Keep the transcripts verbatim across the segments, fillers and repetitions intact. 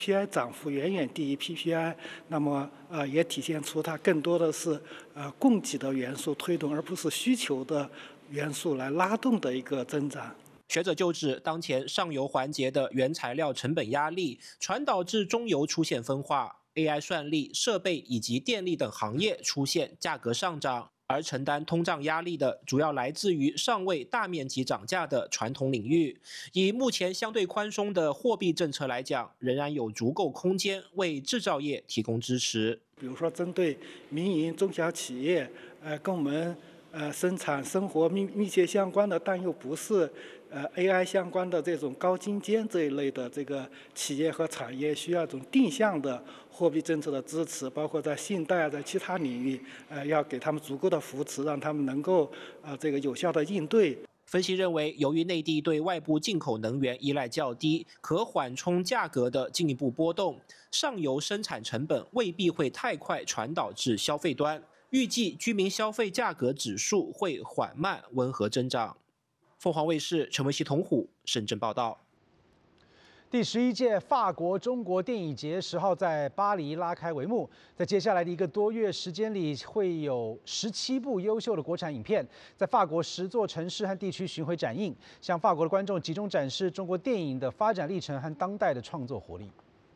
P P I 涨幅远远低于 P P I， 那么呃也体现出它更多的是呃供给的元素推动，而不是需求的元素来拉动的一个增长。 学者就指，当前上游环节的原材料成本压力传导至中游出现分化 ，A I 算力、设备以及电力等行业出现价格上涨。而承担通胀压力的，主要来自于尚未大面积涨价的传统领域。以目前相对宽松的货币政策来讲，仍然有足够空间为制造业提供支持。 比如说，针对民营中小企业，呃，跟我们呃生产生活密密切相关的，但又不是呃 A I 相关的这种高精尖这一类的这个企业和产业，需要一种定向的货币政策的支持，包括在信贷、在其他领域，呃，要给他们足够的扶持，让他们能够呃这个有效的应对。 分析认为，由于内地对外部进口能源依赖较低，可缓冲价格的进一步波动，上游生产成本未必会太快传导至消费端。预计居民消费价格指数会缓慢温和增长。凤凰卫视陈维熙、童虎深圳报道。 第十一届法国中国电影节十号在巴黎拉开帷幕，在接下来的一个多月时间里，会有十七部优秀的国产影片在法国十座城市和地区巡回展映，向法国的观众集中展示中国电影的发展历程和当代的创作活力。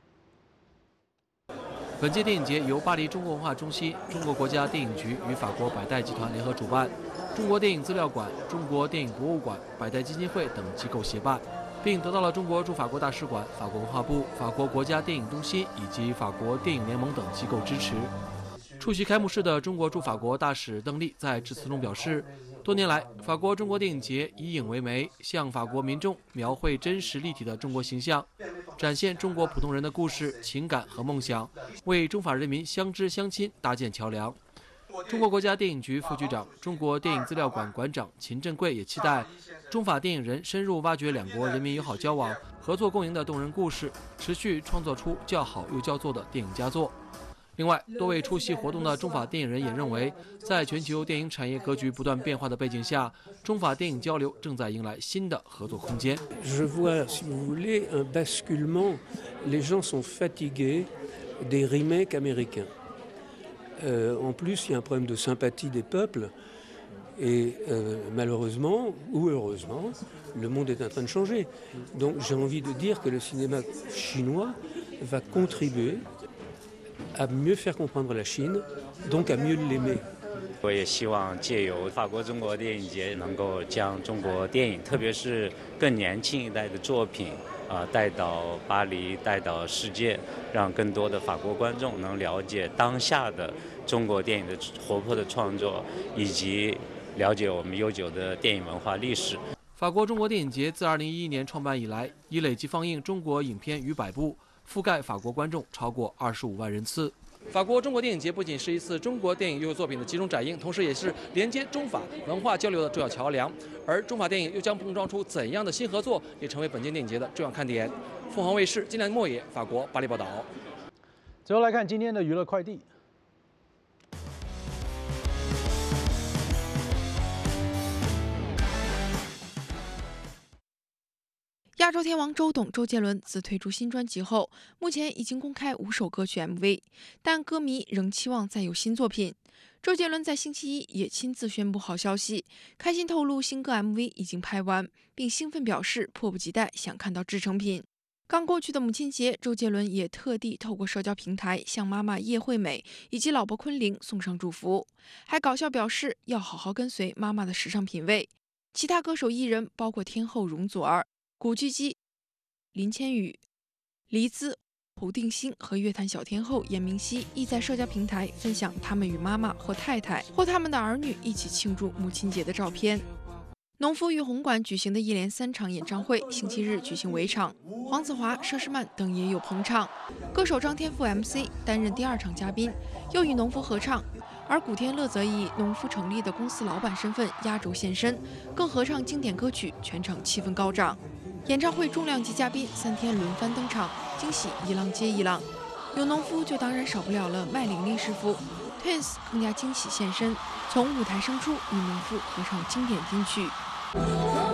本届电影节由巴黎中国文化中心、中国国家电影局与法国百代集团联合主办，中国电影资料馆、中国电影博物馆、百代基金会等机构协办，并得到了中国驻法国大使馆、法国文化部、法国国家电影中心以及法国电影联盟等机构支持。出席开幕式的中国驻法国大使邓丽在致辞中表示，多年来，法国中国电影节以影为媒，向法国民众描绘真实立体的中国形象，展现中国普通人的故事、情感和梦想，为中法人民相知相亲搭建桥梁。中国国家电影局副局长、中国电影资料馆馆长秦振贵也期待中法电影人深入挖掘两国人民友好交往、合作共赢的动人故事，持续创作出叫好又叫座的电影佳作。另外，多位出席活动的中法电影人也认为，在全球电影产业格局不断变化的背景下，中法电影交流正在迎来新的合作空间。 Je vois, si vous voulez, un basculement. Les gens sont fatigués des remakes américains. Euh, en plus, il y a un problème de sympathie des peuples. Et euh, malheureusement, ou heureusement, le monde est en train de changer. Donc j'ai envie de dire que le cinéma chinois va contribuer à mieux faire comprendre la Chine, donc à mieux l'aimer. 我也希望借由法国中国电影节，能够将中国电影，特别是更年轻一代的作品，啊、呃，带到巴黎，带到世界，让更多的法国观众能了解当下的中国电影的活泼的创作，以及了解我们悠久的电影文化历史。 法国中国电影节自二零一一年创办以来，已累计放映中国影片逾百部，覆盖法国观众超过二十五万人次。法国中国电影节不仅是一次中国电影优秀作品的集中展映，同时也是连接中法文化交流的重要桥梁。而中法电影又将碰撞出怎样的新合作，也成为本届电影节的重要看点。凤凰卫视金良莫野，法国巴黎报道。 最后来看今天的娱乐快递。 亚洲天王周董周杰伦自推出新专辑后，目前已经公开五首歌曲 M V， 但歌迷仍期望再有新作品。周杰伦在星期一也亲自宣布好消息，开心透露新歌 M V 已经拍完，并兴奋表示迫不及待想看到制成品。刚过去的母亲节，周杰伦也特地透过社交平台向妈妈叶惠美以及老婆昆凌送上祝福，还搞笑表示要好好跟随妈妈的时尚品味。其他歌手艺人包括天后容祖儿、古巨基、林千羽、黎姿、胡定欣和乐坛小天后严明熙亦在社交平台分享他们与妈妈或太太或他们的儿女一起庆祝母亲节的照片。农夫与红馆举行的一连三场演唱会，星期日举行围场，黄子华、佘诗曼等也有捧场。歌手张天赋 M C 担任第二场嘉宾，又与农夫合唱，而古天乐则以农夫成立的公司老板身份压轴现身，更合唱经典歌曲，全场气氛高涨。演唱会重量级嘉宾三天轮番登场，惊喜一浪接一浪。有农夫就当然少不了了麦玲玲师傅 ，Twins 更加惊喜现身，从舞台升出与农夫合唱经典金曲。